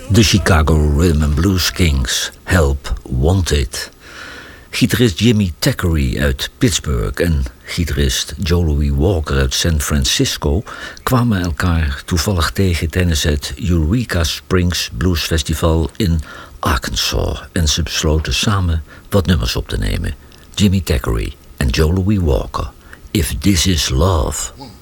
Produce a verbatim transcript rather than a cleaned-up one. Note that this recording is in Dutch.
De Chicago Rhythm and Blues Kings, Help Wanted. Gitarist Jimmy Thackeray uit Pittsburgh en gitarist Joe Louis Walker uit San Francisco kwamen elkaar toevallig tegen tijdens het Eureka Springs Blues Festival in Arkansas en ze besloten samen wat nummers op te nemen. Jimmy Thackeray en Joe Louis Walker, If This Is Love.